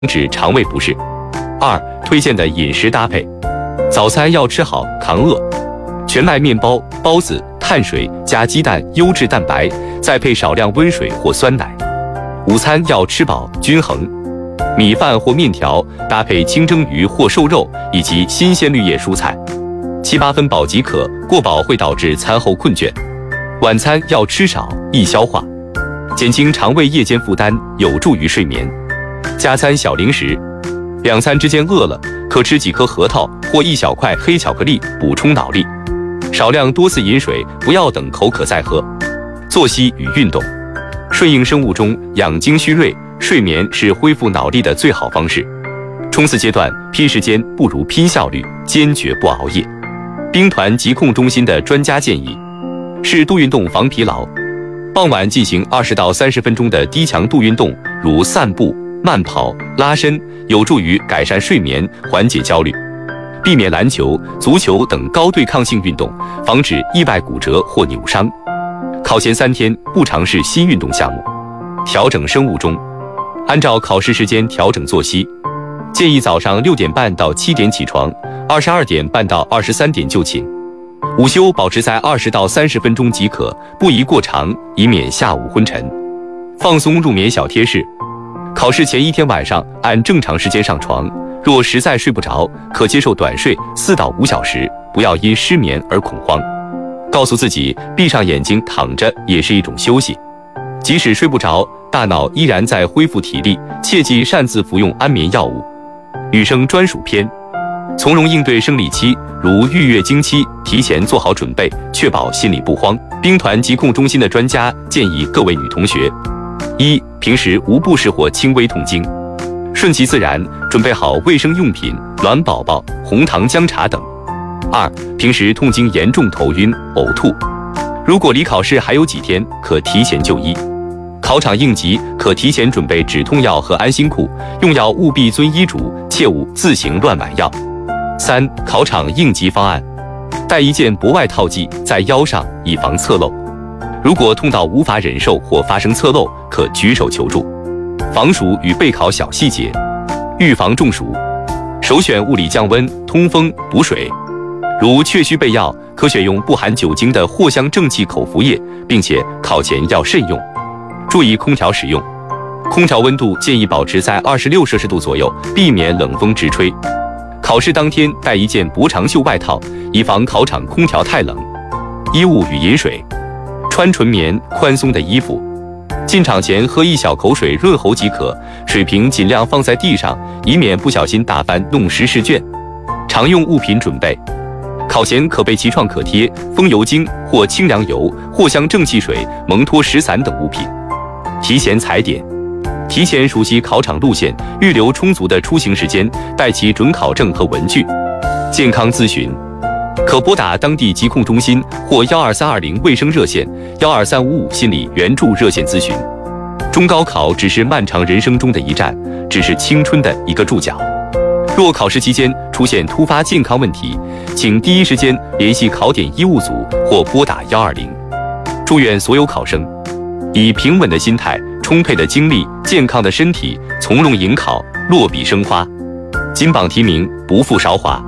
止肠胃不适。2、推荐的饮食搭配：早餐要吃好，抗饿，全麦面包、包子、碳水加鸡蛋，优质蛋白，再配少量温水或酸奶。午餐要吃饱均衡，米饭或面条搭配清蒸鱼或瘦肉以及新鲜绿叶蔬菜，7、8分饱即可，过饱会导致餐后困倦。晚餐要吃少，易消化，减轻肠胃夜间负担，有助于睡眠。加餐小零食，2餐之间饿了，可吃几颗核桃或1小块黑巧克力补充脑力。少量多次饮水，不要等口渴再喝。作息与运动，顺应生物钟，养精蓄锐，睡眠是恢复脑力的最好方式。冲刺阶段，拼时间不如拼效率，坚决不熬夜。兵团疾控中心的专家建议：适度运动防疲劳，傍晚进行20到30分钟的低强度运动，如散步、慢跑、拉伸，有助于改善睡眠，缓解焦虑。避免篮球、足球等高对抗性运动，防止意外骨折或扭伤。考前3天不尝试新运动项目。调整生物钟，按照考试时间调整作息，建议早上6点半到7点起床，22点半到23点就寝。午休保持在20到30分钟即可，不宜过长，以免下午昏沉。放松入眠小贴士：考试前1天晚上按正常时间上床，若实在睡不着，可接受短睡4到5小时，不要因失眠而恐慌。告诉自己，闭上眼睛躺着也是一种休息。即使睡不着，大脑依然在恢复体力，切忌擅自服用安眠药物。女生专属篇：从容应对生理期，如预月经期，提前做好准备，确保心理不慌。兵团疾控中心的专家建议各位女同学：1、平时无不适或轻微痛经，顺其自然，准备好卫生用品、暖宝宝、红糖姜茶等。2、平时痛经严重头晕、呕吐，如果离考试还有几天，可提前就医。考场应急，可提前准备止痛药和安心裤，用药务必遵医嘱，切勿自行乱买药。3、考场应急方案：带一件薄外套系在腰上，以防侧漏。如果痛到无法忍受或发生侧漏，可举手求助。防暑与备考小细节：预防中暑，首选物理降温、通风、补水。如确需备药，可选用不含酒精的藿香正气口服液，并且考前要慎用。注意空调使用，空调温度建议保持在26摄氏度左右，避免冷风直吹。考试当天带一件薄长袖外套，以防考场空调太冷。衣物与饮水：穿纯棉宽松的衣服，进场前喝1小口水润喉即可，水瓶尽量放在地上，以免不小心打翻弄湿试卷。常用物品准备：考前可备齐创可贴、风油精或清凉油、藿香正气水、蒙脱石散等物品。提前踩点：提前熟悉考场路线，预留充足的出行时间，带齐准考证和文具。健康咨询可拨打当地疾控中心或12320卫生热线、12355心理援助热线咨询。中高考只是漫长人生中的一站，只是青春的一个注脚。若考试期间出现突发健康问题，请第一时间联系考点医务组或拨打120。祝愿所有考生以平稳的心态、充沛的精力、健康的身体，从容迎考，落笔生花。金榜题名，不负韶华。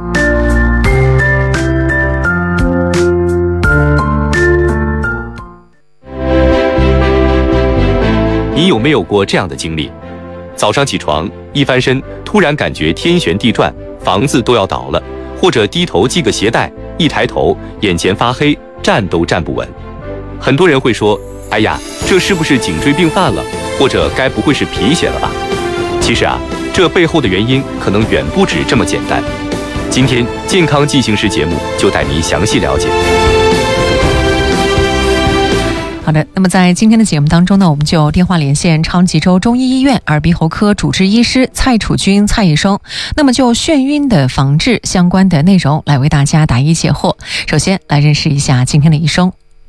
你有没有过这样的经历？早上起床一翻身，突然感觉天旋地转，房子都要倒了；或者低头系个鞋带，一抬头眼前发黑，站都站不稳。很多人会说：哎呀，这是不是颈椎病犯了？或者该不会是贫血了吧？其实啊，这背后的原因可能远不止这么简单。今天健康进行时节目就带您详细了解。 好的，那么在今天的节目当中呢，我们就电话连线昌吉州中医医院耳鼻喉科主治医师蔡楚军蔡医生，那么就眩晕的防治相关的内容来为大家答疑解惑。首先来认识一下今天的医生。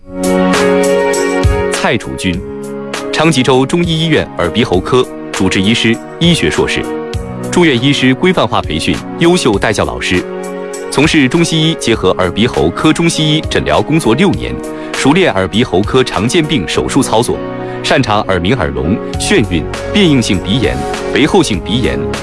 蔡楚军，昌吉州中医医院耳鼻喉科主治医师，医学硕士，住院医师规范化培训优秀带教老师，从事中西医结合耳鼻喉科中西医诊疗工作6年，熟练耳鼻喉科常见病手术操作， 擅长耳鸣、耳聋、眩晕、变应性鼻炎、肥厚性鼻炎、